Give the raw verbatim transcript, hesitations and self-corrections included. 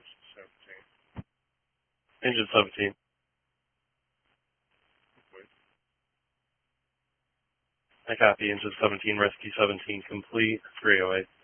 seventeen. Engine seventeen. Complete. I copy. Engine seventeen, rescue seventeen complete, three oh eight.